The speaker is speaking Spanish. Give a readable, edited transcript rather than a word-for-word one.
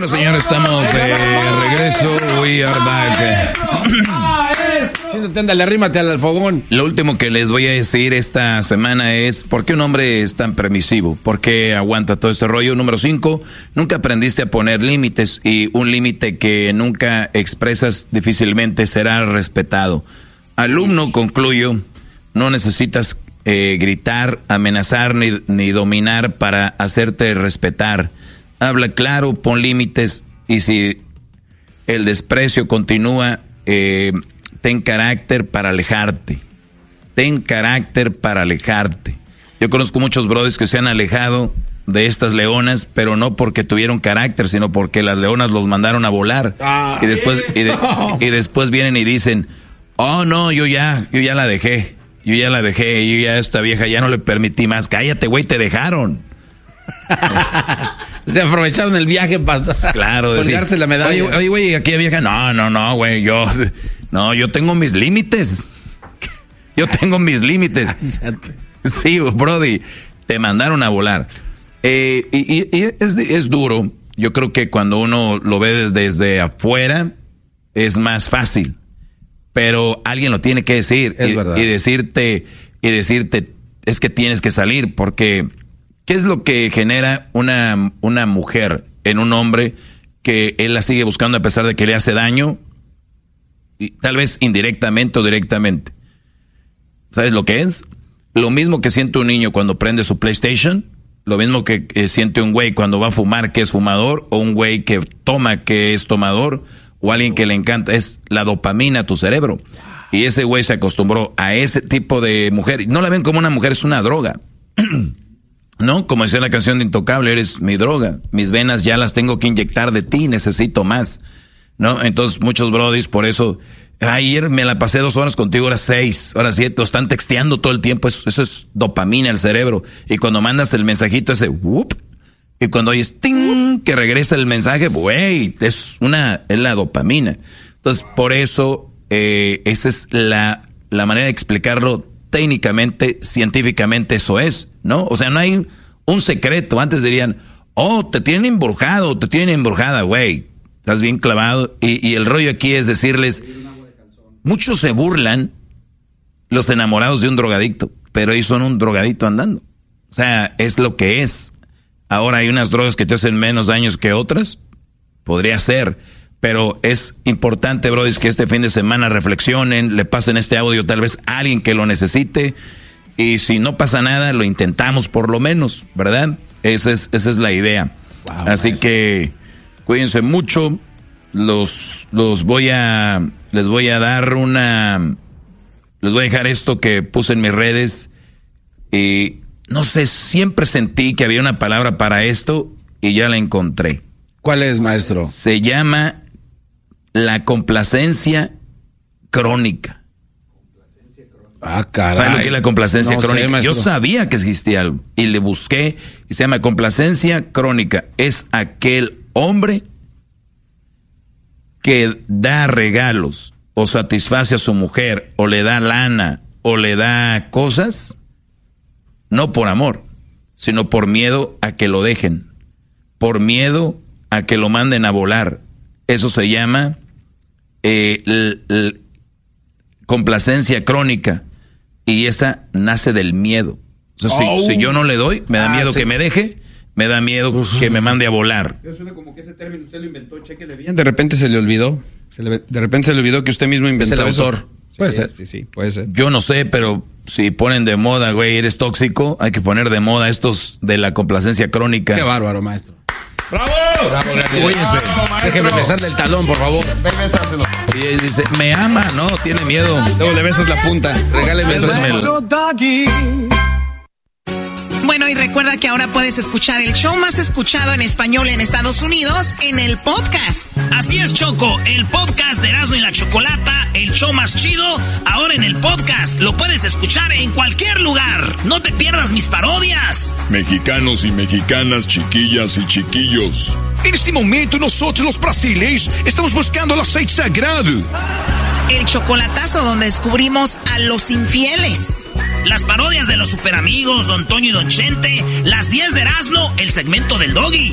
Bueno, señores, estamos de regreso. We are back. Siéntate, ándale, arrímate al fogón. Lo último que les voy a decir esta semana es ¿por qué un hombre es tan permisivo? ¿Por qué aguanta todo este rollo? Número 5, nunca aprendiste a poner límites y un límite que nunca expresas difícilmente será respetado. Alumno, concluyo, no necesitas gritar, amenazar ni dominar para hacerte respetar. Habla claro, pon límites y si el desprecio continúa, ten carácter para alejarte. Ten carácter para alejarte. Yo conozco muchos brothers que se han alejado de estas leonas, pero no porque tuvieron carácter, sino porque las leonas los mandaron a volar. Y después vienen y dicen, oh no, yo ya la dejé. Yo ya a esta vieja ya no le permití más. Cállate, güey, te dejaron. Se aprovecharon el viaje para colgarse la medalla. Oye, güey, aquella vieja, no, güey, yo tengo mis límites. Yo tengo mis límites. Sí, brody, te mandaron a volar. Y es duro. Yo creo que cuando uno lo ve desde afuera es más fácil. Pero alguien lo tiene que decir y decirte, es que tienes que salir, porque ¿qué es lo que genera una mujer en un hombre que él la sigue buscando a pesar de que le hace daño? Y tal vez indirectamente o directamente. ¿Sabes lo que es? Lo mismo que siente un niño cuando prende su PlayStation, lo mismo que siente un güey cuando va a fumar que es fumador, o un güey que toma que es tomador, o alguien que le encanta, es la dopamina a tu cerebro. Y ese güey se acostumbró a ese tipo de mujer. No la ven como una mujer, es una droga. ¿No? Como decía la canción de Intocable, eres mi droga. Mis venas ya las tengo que inyectar de ti, necesito más. ¿No? Entonces muchos brodis por eso, ayer me la pasé 2 horas contigo, ahora 6, ahora 7, están texteando todo el tiempo, eso es dopamina al cerebro. Y cuando mandas el mensajito ese, whoop, y cuando oyes ting, que regresa el mensaje, güey, es la dopamina. Entonces, por eso, esa es la manera de explicarlo técnicamente, científicamente, eso es, ¿no? O sea, no hay un secreto. Antes dirían, oh, te tienen embrujado, te tienen embrujada, güey. Estás bien clavado. Y el rollo aquí es decirles, muchos se burlan los enamorados de un drogadicto, pero ellos son un drogadicto andando. O sea, es lo que es. Ahora hay unas drogas que te hacen menos daños que otras. Podría ser. Pero es importante, brodis, que este fin de semana reflexionen, le pasen este audio tal vez a alguien que lo necesite. Y si no pasa nada, lo intentamos por lo menos, ¿verdad? Esa es la idea. Wow, así que cuídense mucho. Les voy a dejar esto que puse en mis redes. Y no sé, siempre sentí que había una palabra para esto y ya la encontré. ¿Cuál es, maestro? Se llama la complacencia crónica. Ah, caray. ¿Sabes lo que es la complacencia crónica? Sé, yo sabía que existía algo y le busqué y se llama complacencia crónica. Es aquel hombre que da regalos o satisface a su mujer o le da lana o le da cosas, no por amor, sino por miedo a que lo dejen, por miedo a que lo manden a volar. Eso se llama complacencia crónica y esa nace del miedo. O sea, si yo no le doy, me da miedo que me deje, me da miedo que me mande a volar. Suena como que ese término usted lo inventó, chéquele bien. De repente se le olvidó. De repente se le olvidó que usted mismo inventó. Es el autor. Puede ser. Sí, puede ser. Yo no sé, pero si ponen de moda, güey, eres tóxico, hay que poner de moda estos de la complacencia crónica. Qué bárbaro, maestro. ¡Bravo! ¡Bravo, Cuídense. Déjeme besarle el talón, por favor. Besárselo. Y dice, me ama, no, tiene miedo. Luego le besas la punta. Regáleme eso. Bueno, y recuerda que ahora puedes escuchar el show más escuchado en español en Estados Unidos en el podcast. Así es, Choco, el podcast de Erasmo y la Chocolata, el show más chido, ahora en el podcast. Lo puedes escuchar en cualquier lugar. No te pierdas mis parodias. Mexicanos y mexicanas, chiquillas y chiquillos. En este momento nosotros los brasileños estamos buscando el aceite sagrado. El chocolatazo donde descubrimos a los infieles. Las parodias de los superamigos, Don Toño y Don Chente, las 10 de Erasmo, el segmento del Doggy.